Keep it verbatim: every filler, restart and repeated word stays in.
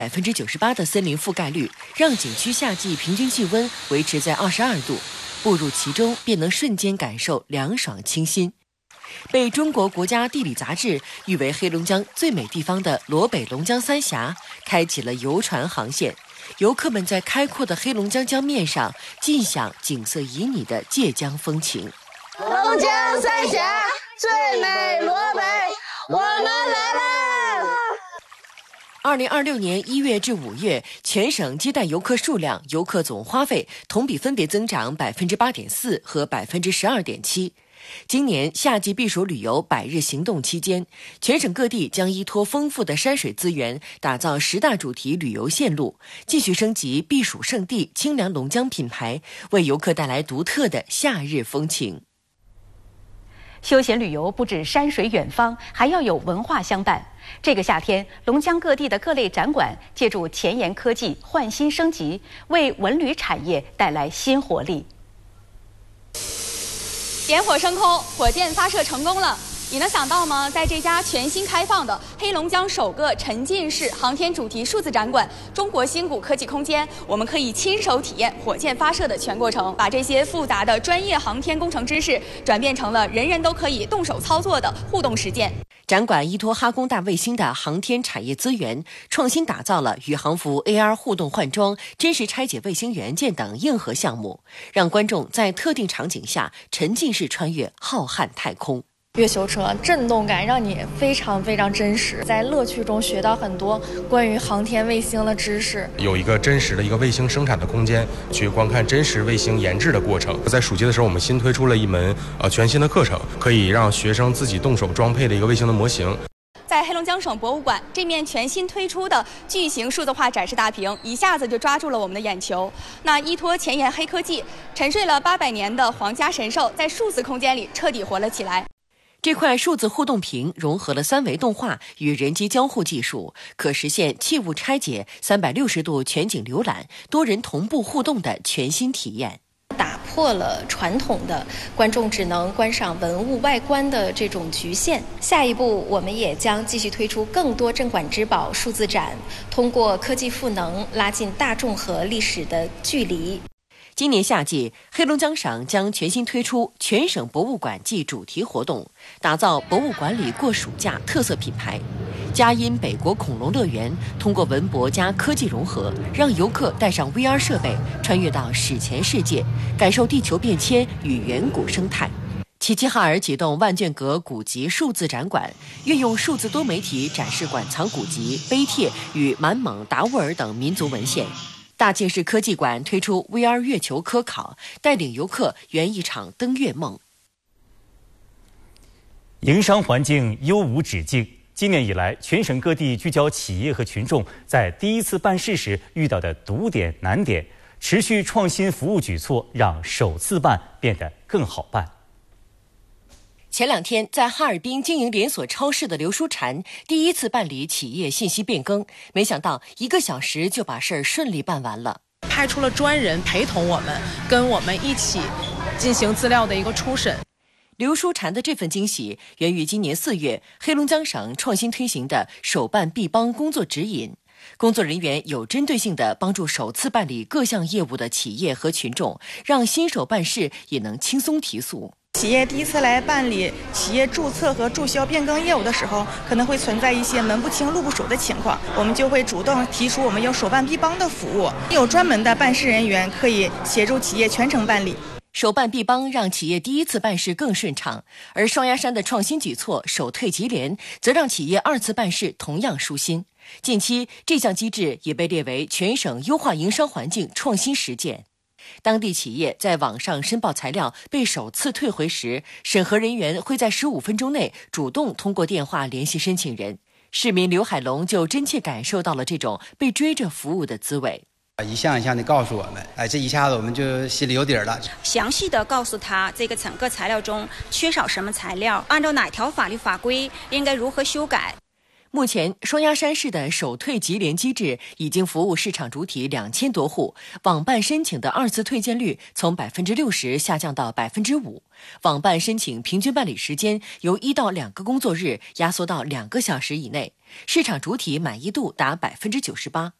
百分之九十八的森林覆盖率，让景区夏季平均气温维持在二十二度，步入其中便能瞬间感受凉爽清新。被中国国家地理杂志誉为黑龙江最美地方的罗北龙江三峡开启了游船航线，游客们在开阔的黑龙江江面上尽享景色旖旎的界江风情。 龙江三峡最美罗北，我们来了！ 二零二六年一月至五月，全省接待游客数量、游客总花费同比分别增长百分之八点四和百分之十二点七。今年夏季避暑旅游百日行动期间，全省各地将依托丰富的山水资源，打造十大主题旅游线路，继续升级避暑胜地清凉龙江品牌，为游客带来独特的夏日风情。 休闲旅游不止山水远方，还要有文化相伴。这个夏天，龙江各地的各类展馆借助前沿科技换新升级，为文旅产业带来新活力。 点火升空，火箭发射成功了！你能想到吗？在这家全新开放的黑龙江首个沉浸式航天主题数字展馆——中国新谷科技空间，我们可以亲手体验火箭发射的全过程，把这些复杂的专业航天工程知识转变成了人人都可以动手操作的互动实践。 展馆依托哈工大卫星的航天产业资源，创新打造了宇航服 A R 互动换装、真实拆解卫星元件等硬核项目，让观众在特定场景下沉浸式穿越浩瀚太空。 月球车震动感让你非常非常真实，在乐趣中学到很多关于航天卫星的知识。 有一个真实的一个卫星生产的空间，去观看真实卫星研制的过程。在暑期的时候，我们新推出了一门呃全新的课程，可以让学生自己动手装配的一个卫星的模型。 在黑龙江省博物馆，这面全新推出的巨型数字化展示大屏一下子就抓住了我们的眼球。那依托前沿黑科技，沉睡了八百年的皇家神兽在数字空间里彻底活了起来。 这块数字互动屏融合了三维动画与人机交互技术，可实现器物拆解、三百六十度全景浏览、多人同步互动的全新体验。 打破了传统的观众只能观赏文物外观的这种局限。下一步，我们也将继续推出更多镇馆之宝数字展，通过科技赋能拉近大众和历史的距离。 今年夏季，黑龙江省将全新推出全省博物馆季主题活动，打造博物馆里过暑假特色品牌。嘉荫北国恐龙乐园通过文博加科技融合，让游客带上 V R 设备，穿越到史前世界，感受地球变迁与远古生态。齐齐哈尔启动万卷阁古籍数字展馆，运用数字多媒体展示馆藏古籍、碑帖与满蒙、达斡尔等民族文献。大庆市科技馆推出 V R 月球科考，带领游客圆一场登月梦。 营商环境优无止境，今年以来，全省各地聚焦企业和群众在第一次办事时遇到的堵点难点，持续创新服务举措，让首次办变得更好办。 前两天，在哈尔滨经营连锁超市的刘书婵第一次办理企业信息变更，没想到一个小时就把事儿顺利办完了。 派出了专人陪同我们，跟我们一起进行资料的一个初审。 刘书婵的这份惊喜源于今年四月，黑龙江省创新推行的首办必帮工作指引。工作人员有针对性地帮助首次办理各项业务的企业和群众，让新手办事也能轻松提速。 企业第一次来办理企业注册和注销变更业务的时候，可能会存在一些门不清路不熟的情况，我们就会主动提出我们有首办必帮的服务，有专门的办事人员可以协助企业全程办理。 首办必帮让企业第一次办事更顺畅，而双鸭山的创新举措首退即联，则让企业二次办事同样舒心。近期，这项机制也被列为全省优化营商环境创新实践。当地企业在网上申报材料被首次退回时，审核人员会在十五分钟内主动通过电话联系申请人。市民刘海龙就真切感受到了这种被追着服务的滋味。 一项一项的告诉我们，哎，这一下子我们就心里有底儿了。 详细的告诉他这个整个材料中缺少什么材料，按照哪条法律法规应该如何修改。 目前，双鸭山市的首退急联机制已经服务市场主体两千多户，网办申请的二次退件率从百分之六十下降到百分之五，网办申请平均办理时间由一到两个工作日压缩到两个小时以内，市场主体满意度达百分之九十八。